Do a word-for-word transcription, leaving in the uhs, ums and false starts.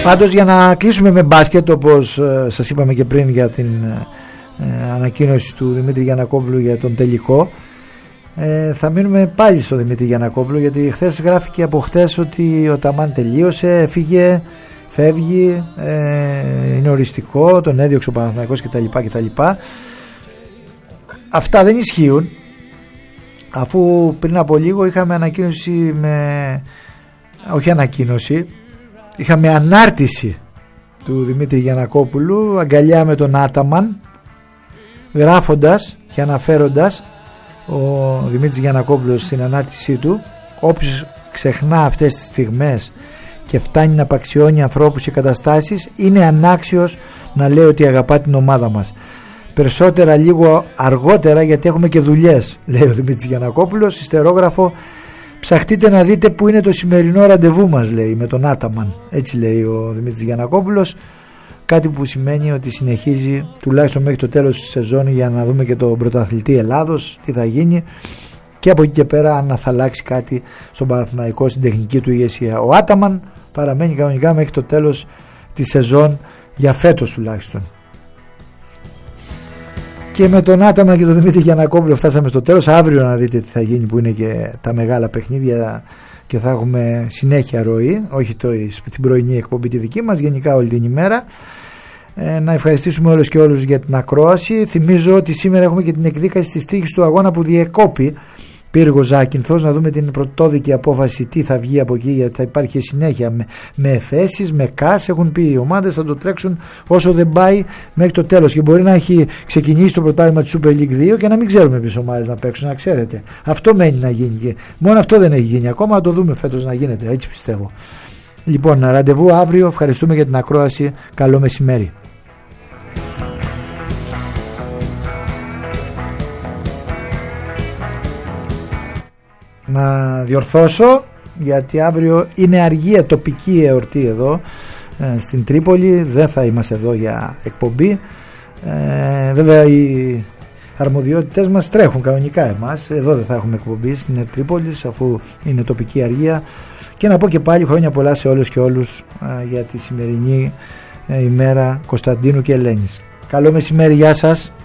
Πάντως, για να κλείσουμε με μπάσκετ, όπως ε, σας είπαμε και πριν για την ε, ανακοίνωση του Δημήτρη Γιαννακόπουλου για τον τελικό, ε, θα μείνουμε πάλι στο Δημήτρη Γιαννακόπουλου, γιατί χθες γράφηκε από χθες ότι ο Ταμάν τελείωσε, έφυγε, φεύγει, ε, είναι οριστικό, τον έδιωξε ο Παναθηναϊκός κτλ, κτλ. Αυτά δεν ισχύουν, αφού πριν από λίγο είχαμε ανακοίνωση με... όχι ανακοίνωση, είχαμε ανάρτηση του Δημήτρη Γιαννακόπουλου, αγκαλιά με τον Άταμαν, γράφοντας και αναφέροντας ο Δημήτρης Γιαννακόπουλος στην ανάρτησή του: όποιος ξεχνά αυτές τις στιγμές και φτάνει να απαξιώνει ανθρώπους και καταστάσεις είναι ανάξιος να λέει ότι αγαπά την ομάδα μας. Περισσότερα λίγο αργότερα, γιατί έχουμε και δουλειές, λέει ο Δημήτρης Γιαννακόπουλος. Ιστερόγραφο: ψαχτείτε να δείτε που είναι το σημερινό ραντεβού μας, λέει, με τον Άταμαν. Έτσι λέει ο Δημήτρης Γιαννακόπουλος. Κάτι που σημαίνει ότι συνεχίζει τουλάχιστον μέχρι το τέλος της σεζόν, για να δούμε και τον πρωταθλητή Ελλάδος τι θα γίνει, και από εκεί και πέρα αν θα αλλάξει κάτι στον Παναθηναϊκό, στην τεχνική του ηγεσία. Ο Άταμαν παραμένει κανονικά μέχρι το τέλος της σεζόν, για φέτος τουλάχιστον. Και με τον Άταμαν και τον Δημήτρη Γιαννακόπουλο φτάσαμε στο τέλος. Αύριο να δείτε τι θα γίνει, που είναι και τα μεγάλα παιχνίδια και θα έχουμε συνέχεια ροή, όχι το, την πρωινή εκπομπή τη δική μας, γενικά όλη την ημέρα. Ε, να ευχαριστήσουμε όλους και όλους για την ακρόαση. Θυμίζω ότι σήμερα έχουμε και την εκδίκαση της τύχης του αγώνα που διεκόπη Πύργος Ζάκυνθος, να δούμε την πρωτόδικη απόφαση τι θα βγει από εκεί, γιατί θα υπάρχει συνέχεια με, με εφέσεις, με κας. Έχουν πει οι ομάδες θα το τρέξουν όσο δεν πάει μέχρι το τέλος, και μπορεί να έχει ξεκινήσει το πρωτάθλημα της Super League δύο και να μην ξέρουμε ποιες ομάδες να παίξουν, να ξέρετε. Αυτό μένει να γίνει, και μόνο αυτό δεν έχει γίνει ακόμα, να το δούμε φέτος να γίνεται, έτσι πιστεύω. Λοιπόν, ραντεβού αύριο. Ευχαριστούμε για την ακρόαση. Καλό μεσημέρι. Να διορθώσω, γιατί αύριο είναι αργία τοπική εορτή εδώ ε, στην Τρίπολη. Δεν θα είμαστε εδώ για εκπομπή. ε, Βέβαια οι αρμοδιότητες μας τρέχουν κανονικά εμάς. Εδώ δεν θα έχουμε εκπομπή στην Τρίπολη, αφού είναι τοπική αργία. Και να πω και πάλι χρόνια πολλά σε όλους και όλους ε, για τη σημερινή ε, ημέρα Κωνσταντίνου και Ελένης. Καλό μεσημέρι, γεια σας.